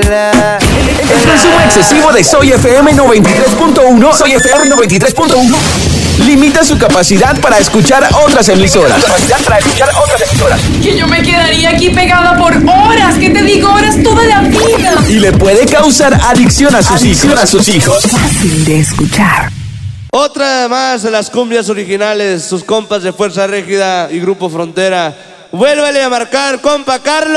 El consumo excesivo de Soy FM 93.1, Soy FM 93.1, limita su capacidad para escuchar otras emisoras. Que yo me quedaría aquí pegada por horas, ¿qué te digo? Horas toda la vida. Y le puede causar adicción a sus hijos. Fácil de escuchar. Otra más de las cumbias originales, sus compas de Fuerza Régida y Grupo Frontera. Vuélvele a marcar, compa Carlos.